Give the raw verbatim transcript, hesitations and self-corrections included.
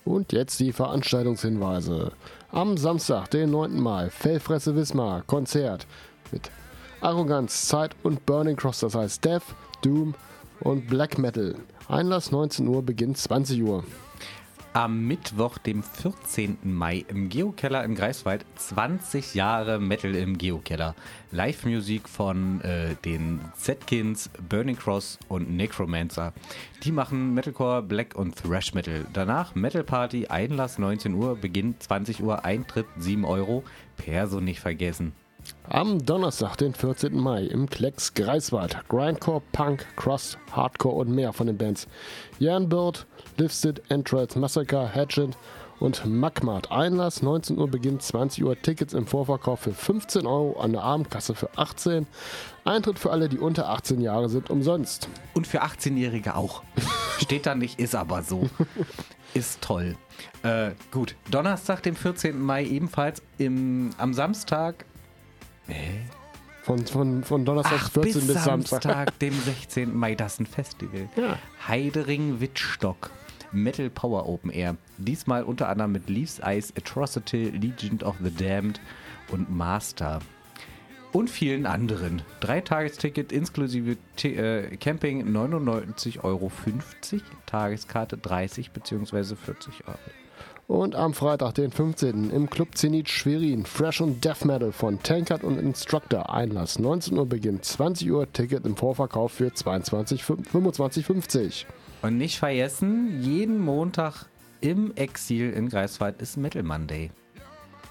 Und jetzt die Veranstaltungshinweise. Am Samstag, den neunten Mai, Fellfresse Wismar, Konzert mit Arroganz, Zeit und Burning Cross, das heißt Death, Doom und Black Metal. Einlass neunzehn Uhr, Beginn zwanzig Uhr. Am Mittwoch, dem vierzehnten Mai, im Geokeller in Greifswald, zwanzig Jahre Metal im Geokeller. Live-Musik von äh, den Zetkins, Burning Cross und Necromancer. Die machen Metalcore, Black und Thrash Metal. Danach Metal Party, Einlass neunzehn Uhr, Beginn zwanzig Uhr, Eintritt sieben Euro. Perso nicht vergessen. Am Donnerstag, den vierzehnten Mai, im Klecks Greifswald. Grindcore, Punk, Crust, Hardcore und mehr von den Bands Jernbird, Lifted, Entrails, Massacre, Hatchet und Magmat. Einlass neunzehn Uhr, Beginn zwanzig Uhr. Tickets im Vorverkauf für fünfzehn Euro, an der Abendkasse für achtzehn. Eintritt für alle, die unter achtzehn Jahre sind, umsonst. Und für achtzehnjährige auch. Steht da nicht, ist aber so. Ist toll. Äh, gut, Donnerstag, dem vierzehnten Mai, ebenfalls im, am Samstag. Hä? Von, von, von Donnerstag Ach, vierzehn bis, bis Samstag. Samstag, dem sechzehnten Mai, das ist ein Festival. Ja. Heidering-Wittstock. Metal Power Open Air. Diesmal unter anderem mit Leaves Eyes, Atrocity, Legion of the Damned und Master. Und vielen anderen. Dreitagesticket inklusive T- äh, Camping neunundneunzig Euro fünfzig, Tageskarte dreißig bzw. vierzig Euro. Und am Freitag, den fünfzehnten im Club Zenit Schwerin, Fresh und Death Metal von Tankard und Instructor. Einlass neunzehn Uhr, Beginn zwanzig Uhr, Ticket im Vorverkauf für zweiundzwanzig, fünfundzwanzig fünfzig. Und nicht vergessen, jeden Montag im Exil in Greifswald ist Metal Monday.